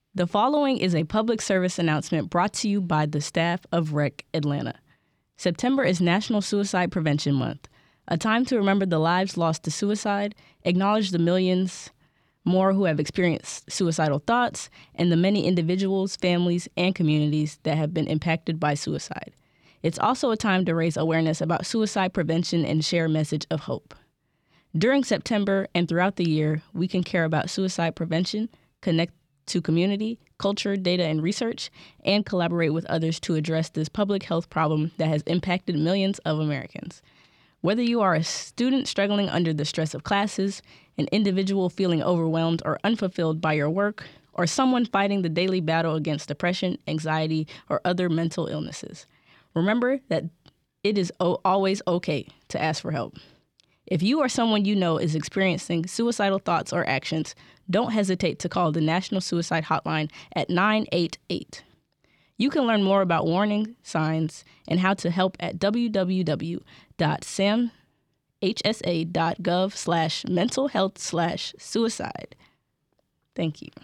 The following is a public service announcement brought to you by the staff of REC Atlanta. September is National Suicide Prevention Month, a time to remember the lives lost to suicide, acknowledge the millions more who have experienced suicidal thoughts, and the many individuals, families, and communities that have been impacted by suicide. It's also a time to raise awareness about suicide prevention and share a message of hope. During September and throughout the year, we can care about suicide prevention, connect to community, culture, data, and research, and collaborate with others to address this public health problem that has impacted millions of Americans. Whether you are a student struggling under the stress of classes, an individual feeling overwhelmed or unfulfilled by your work, or someone fighting the daily battle against depression, anxiety, or other mental illnesses, remember that it is always okay to ask for help. If you or someone you know is experiencing suicidal thoughts or actions, don't hesitate to call the National Suicide Hotline at 988. You can learn more about warning signs and how to help at www.samhsa.gov/mentalhealth/suicide. Thank you.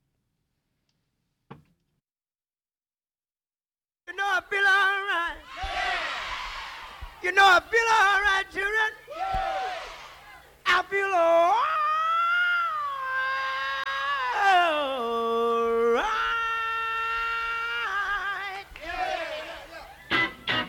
You know I feel all right. You know I feel all right, children. I feel all